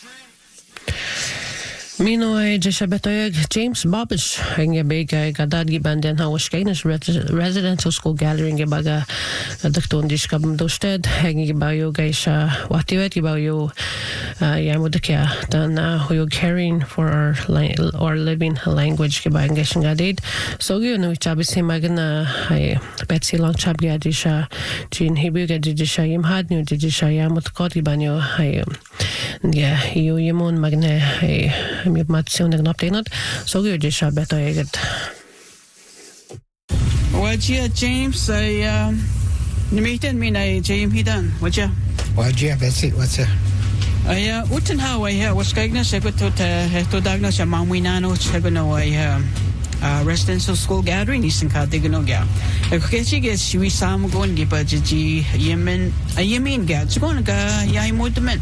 Mino ay Jabetoyag James Bobish ang yabig kadad gibanden hawas kainas residential school gathering gibaga dakton dish kabum dosted ang gibayo guys watiwet gibayo yamudakya dan huyo caring for our living language gibang guys ngadid so yun no chabis magna ay Betsy long chab gadisha jin hibu gadisha yimhad no gadisha yamutkot gibanyo ay iyo yimon magna ay mi matsion ng update so good just beto eget wajia James ay nimitan min ay James hidan wajia Betsy what's it ay utan how ay was kaigna sagot to dagna sa mamuinano sagono ay residential school gathering isin ka digno ga kasi guys we sam gon di pa ji yemen ga sigon ga yai modmen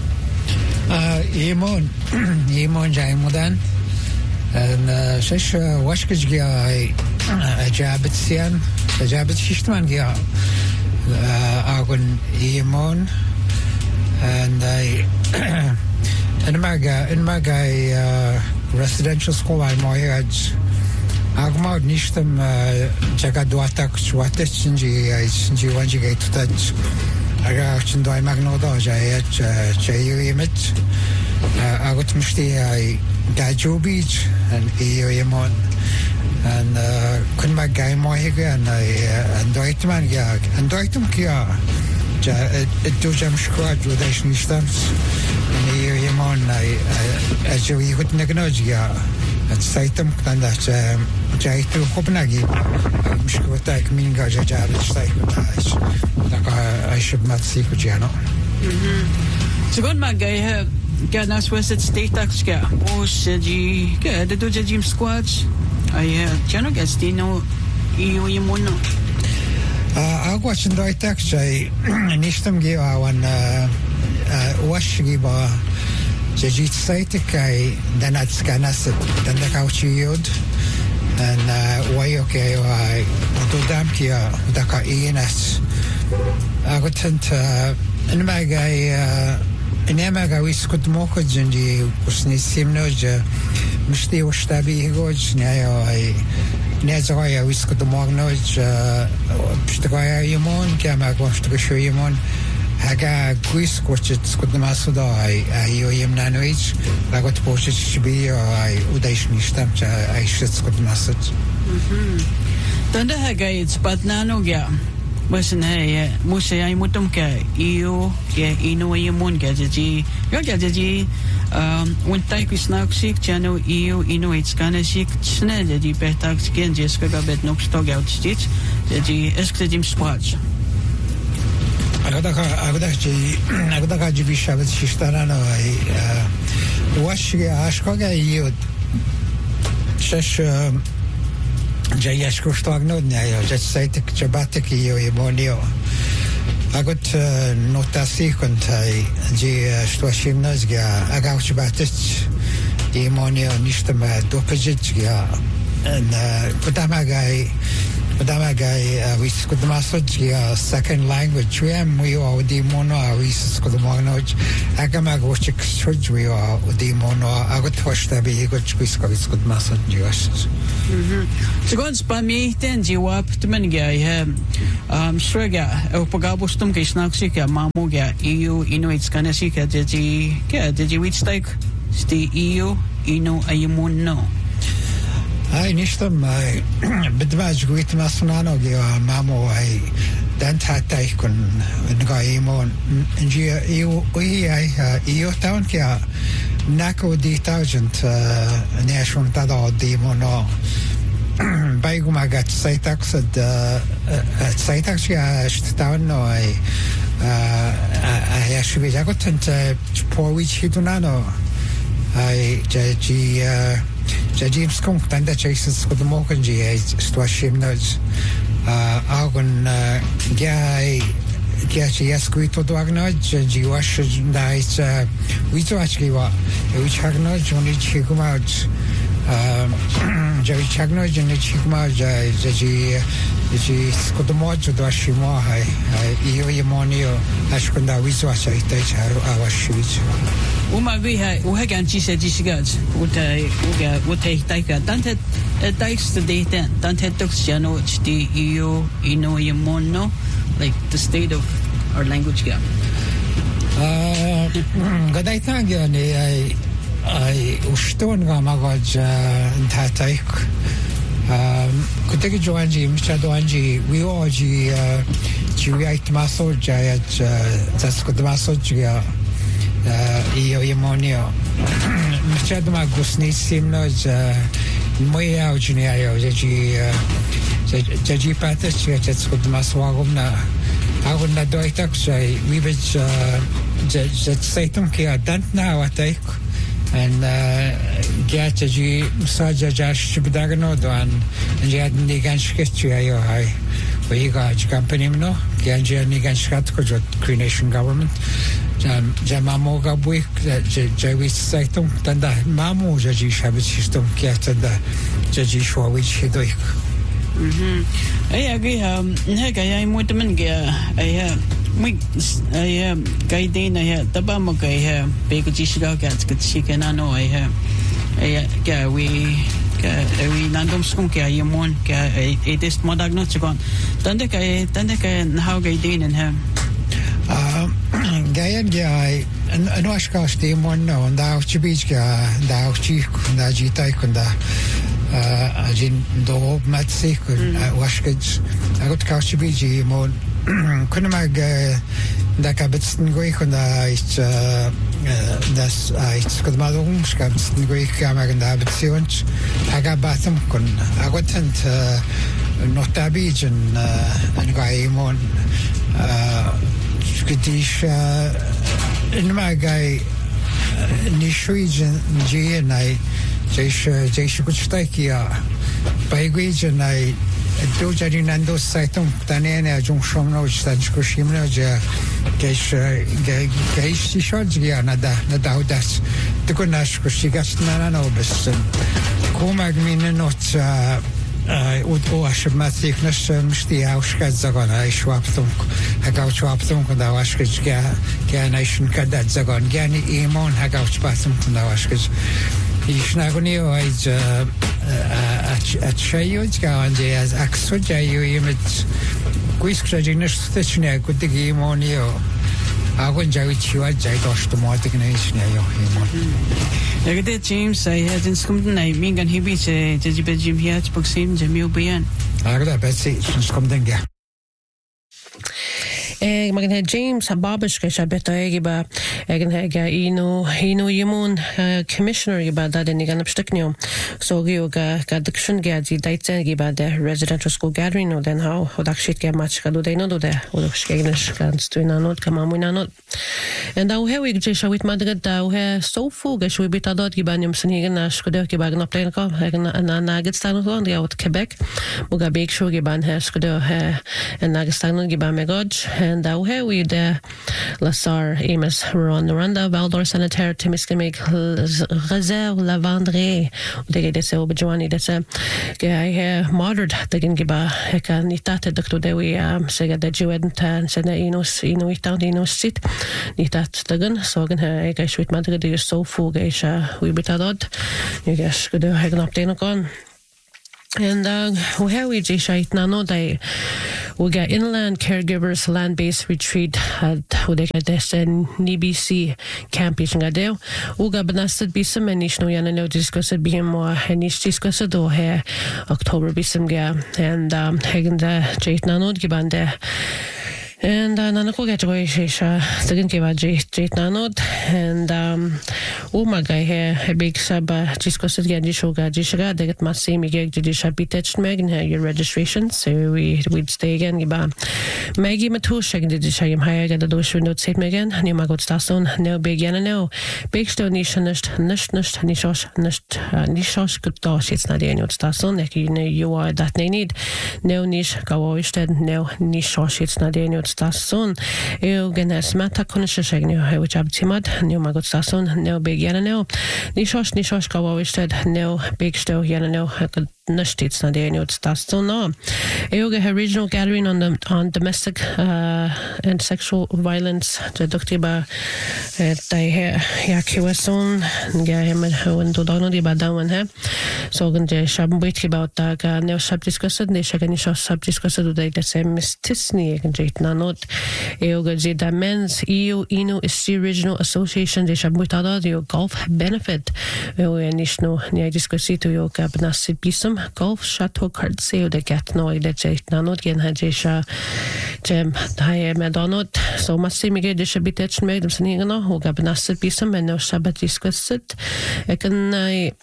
Yemon Jaimudan and such Washkaj Gia Jabit Sian, Jabit Shishman Gia Agun Yemon and I in Magai residential school I'm Moyaj Agmar Nishtam Jagadwatak Swatich Nji Wanji Gate touch. Aga chindoy magnodo jayet chayu image agot mushti ay gajubij and iyo yemon and kun magay mo higa and andoitman ya andoitum kia ja dujam squad rodation stamps and iyo yemon ay ajo ihut nagnoj ya at saitum kanda jaitu hobnagi mshkota kminga jajabit staikutash I should not see what you know. Segon magay gana West State tax ka o si ka the do gym squads ay chano gastino iyo yimono agwa chindo tax ay nistam gi awan wash gi ba jit site kai danat skanas dandakauchi yod and wayo ke ay dodam kia daka inas agotant inamaga wiskut mokoj ndi kusni simnoja mishti washtabi higoj nayo ay nezaya wiskut mognoj pishtakaya yimon kama gwashtakasho yimon haga gwiskochit skut masuda ay ayo yimnanoich lagot pochit shibi ay udaish nishtam cha ay shit skut masaj tanda haga it's patnano gya Masin hey musa ay mutum ka iyo ke ino ay mon ka ji yo ka ji untay kisnaksik chano iyo ino it's kana sik sna ji petak skin jeska ga bet nok stog out stitch ji esk jim squatch agada ka ji bishavet shishtana no ay wash ga ashko ga iyo shesh Jayash Kustagno, just say to Jabatik, you Monio. I got notasi contai, G. Stoshimnosgia, Agauchabatich, Demonio, Nishtama, Dopajitgia, and Padamagai, we could massage second language. We are Demono, we could monoj, Agamagochik Surge, we are Demono, Agotwashtabi, Gochquisco, could massage us. Seconds pa mi ten jiwap tumen gaya shrega o pagabostum kay snaksika mamu gaya iyo inuits kanasika deji wits like sti iyo ino ayumun no ay nishtam bidmaj guit masnano gaya mamu ay dantatay kun ngayimon nji iyo taon kya Nako detergent nation tada demono baigumagat saitax saitax ya shtown no ay ashbi jagotant porwich hidunano ay James Kong tanda chases ko demokanji ay stwashimnoj agon gay Kiachi Yasquito Dwagnoj, Jiwash Dice, Witoachkiwa, which Hagnoj, only Chikumaj, Jerry Chagnoj, and Chikumaj, Jaji Skodomoj, Dwashimo, Io Yamonio, Ashkunda, Witwach, I take our shoes. Uma we gaan GCG's what take dan het dijkste data dan het toch jano die EU ino yemono like the state of our language gap. Gadai tanga ni ai uston ga magaj thataik kutegi joanji mchadoanji we oji jiait maso jayat zaskot maso jia io yemonio mchad magusni simnoj moya ujniayo jaji patas zaskot maso agumna agumna doitak sai we bit zat saitum kia dant na wataik and gachaji saja jash bidagno doan jad nigan sketchu ayo hai we got company no ganja nigan skat ko Cree Nation government jamamo gabwi jawi saitum tanda mamu jaji shabit system kia tanda jaji shwawi chidoik ai agree ne ga muito men ga ai cái đây này tập ba một cái về cái chỉ đạo cái chỉ cái nào ấy cái we nandom skunk cái yamon cái test modag nó chỉ còn tanda cái how cái đây này cái anh nói cái gì mon nó đào chỉ biết cái đào chỉ đào chỉ tay con đào ajin do matsi kun washkits agot kauchi biji mon kunna mag da kabitsen goi kun da ist das ist kun malung skabitsen goi kamag da beziehungs aga batum kun agotent notabijin an gai mon skitish in magai nishuijin ji nai Jaish Kuchtakia Baigwijan I do Jadinando Saitum Tanena Jungshomno Stajkushimno Gaish Shorgia Nadaudas the Gunash Kushigas Nanobis Kumagmina not Udo Ashmatikness Msti Aushkazagon I Schwaptum Hagauchwaptum Kundawashkis Ganation Kadat Zagon Gani Emon Hagauchpatum Kundawashkis Ishnagoni was at Shayuj Gandhi as Axojayu image Quiscraginish Stitchner could the game on you. I wouldn't judge you at Jagosh to Mortignation. Look at that, James. I had in Scumton. I mean, and he be say, did you bet Jim here at Boxing, Jamil Bian? I got a Betsy from Scumton. Magan James Bobish ke beta giba egen hega ino yemun commissioner giba da den gan absteknium so gioga gadction gadi daitsen giba the residential school gathering no then how odakshit ge match gadu de no do de odakshgenish ganz tu na not kama mu na not and au he je shawit madrid da he so fuga shwi beta dot giba nim snigen na skoder giba gna plan ko na nagestan ko dia ut Quebec buga big show giba he skoder he nagestan giba megoj and au he we the Lassar Amos Rwanda Valdor Sanitaire Timiskamik Reserve Lavandre de se objoani de se ge moderate de giba heka nitate doktor de we sega de juent and sena inuit sit nitat dagen sogen he ge shwit madre de so fugesha we betadod you guys could have an update on. And we just now that we got inland caregivers land-based retreat at this NBC campus ngade we got benasted bisem enish no yana no discussed bim more enish discussed do here October bisem ga and hagen the jait nanod gibande and nanako get away shisha second give a jait nanod and my guy here a big sub discussed again jishoga jishaga they get my same gig jisha bitech meg your registration so we'd stay again giba Maggie Matush again jisha yim higher get the dosh window set me again new magot station no big yana no big stone nishosh good dosh it's not any station like you are that they need no nish go instead no nishosh it's not any station you gonna smata konisha new which abtimad new magot station no big yana no nishosh go instead no big stone yana no na states na déanú tastal ná. Éoga ha regional gathering on domestic and sexual violence de doctiba dai yakiwason ga hemed hoen do dono di badawan he. So gan de shabbuit about da ga ne subdiscussed ne shagani subdiscussed dai de sem mistisni gan jeit na not. Éoga je da men's EU Inu is the regional association de shabbuit ada di golf benefit. Nishno ne discussito yo ga bnasid bisum golf chateau card seo de get no de jeit na not gen ha jesha jem dai medonot so masti mige de shabitech meg dem snigana ho ga bnasid bisum men no shabat discussed ekan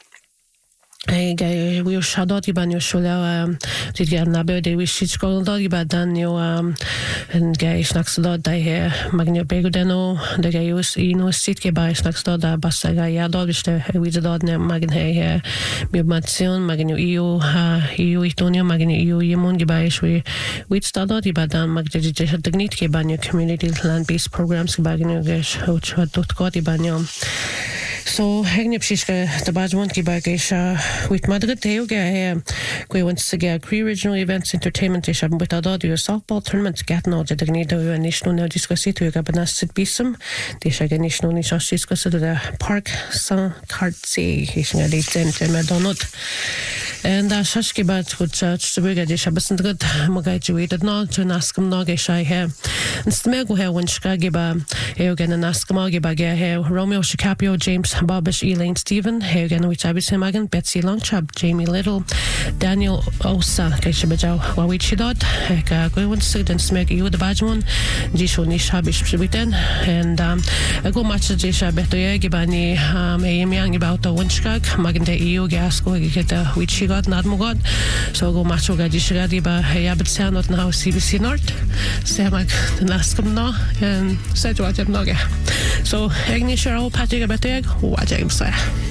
we were shadot iban yo shola did get nabe de we shit scroll dog iban dan yo and guy snacks dot dai here magno bego deno de guy us ino sit ke bai snacks dot da basta ga ya dot biste we dot ne magn he mi matsion magno io itonio magno io yemon ge bai we dot iban dan magde je technique ke ban yo community land based programs ke bagno ge hot dot got iban yo. So hegni pshishka the bajwon ki bagesha with Madrid Teuga we went to get regional events entertainment shab with audio softball tournament get no de gnido and national now discussito ga banasit bisum de shaga national ni discussed the park Saint Cartier hisna de center medonot and shashki bat gut church to buga de shabasnt good magajuated no to naskam no ge shy he nstmego he when shkagiba eugen naskam ge bage he Romeo Shikapio James Bobish Elaine Stephen Hagen which Abisemagan Betsy Longchub Jamie Little Daniel Osa Kaishabajau Wawichidot Heka Gwyn Student Smeg you the Bajmon Jisho Nishabish Shibiten and I go match Jisha Betoya Gibani Ayamiang about the Winchkag Magante EU Gasco get the which she got not Mugod so go match Gajishagadi by Hayabit Sanot now CBC North Samag the Nascom no and said what I'm noga so Agnisha Patrick Beteg Watching, sir.